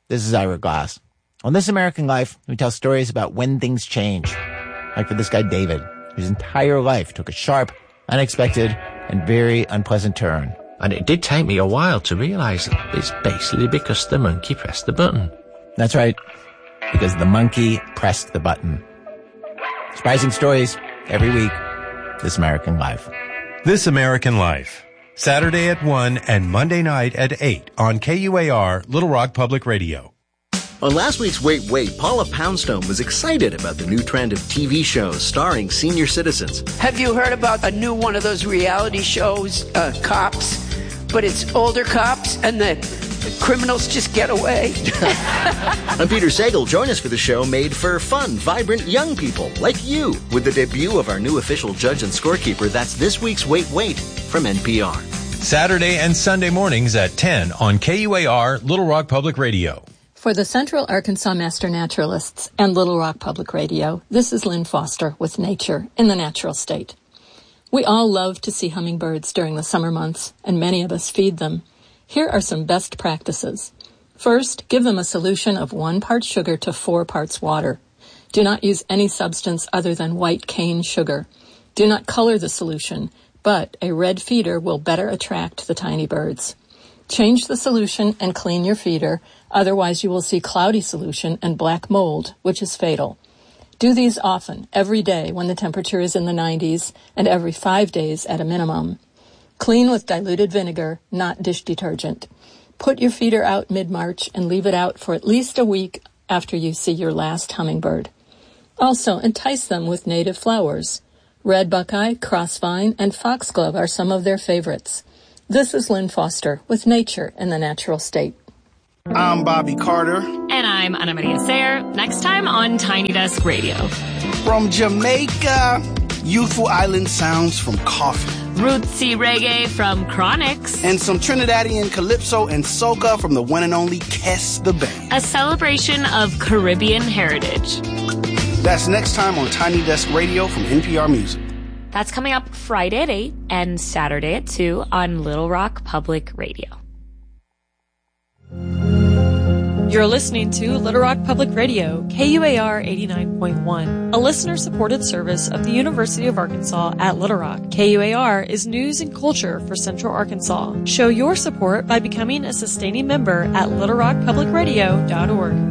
This is Ira Glass. On This American Life, we tell stories about when things change. Like for this guy, David, whose entire life took a sharp, unexpected, and very unpleasant turn. And it did take me a while to realize that it's basically because the monkey pressed the button. That's right, because the monkey pressed the button. Surprising stories every week. This American Life. This American Life. Saturday at 1 and Monday night at 8 on KUAR, Little Rock Public Radio. On last week's Wait, Wait, Paula Poundstone was excited about the new trend of TV shows starring senior citizens. Have you heard about a new one of those reality shows, Cops? But it's older cops and the criminals just get away. I'm Peter Sagal. Join us for the show made for fun, vibrant young people like you with the debut of our new official judge and scorekeeper. That's this week's Wait, Wait from NPR. Saturday and Sunday mornings at 10 on KUAR, Little Rock Public Radio. For the Central Arkansas Master Naturalists and Little Rock Public Radio, this is Lynn Foster with Nature in the Natural State. We all love to see hummingbirds during the summer months, and many of us feed them. Here are some best practices. First, give them a solution of 1 part sugar to 4 parts water. Do not use any substance other than white cane sugar. Do not color the solution, but a red feeder will better attract the tiny birds. Change the solution and clean your feeder, otherwise you will see cloudy solution and black mold, which is fatal. Do these often, every day when the temperature is in the 90s, and every 5 days at a minimum. Clean with diluted vinegar, not dish detergent. Put your feeder out mid-March and leave it out for at least a week after you see your last hummingbird. Also, entice them with native flowers. Red buckeye, crossvine, and foxglove are some of their favorites. This is Lynn Foster with Nature in the Natural State. I'm Bobby Carter. And I'm Ana Maria Sayer. Next time on Tiny Desk Radio. From Jamaica, youthful island sounds from Coffee. Rootsy reggae from Chronix. And some Trinidadian calypso and soca from the one and only Kes the Band. A celebration of Caribbean heritage. That's next time on Tiny Desk Radio from NPR Music. That's coming up Friday at 8 and Saturday at 2 on Little Rock Public Radio. You're listening to Little Rock Public Radio, KUAR 89.1, a listener-supported service of the University of Arkansas at Little Rock. KUAR is news and culture for Central Arkansas. Show your support by becoming a sustaining member at littlerockpublicradio.org.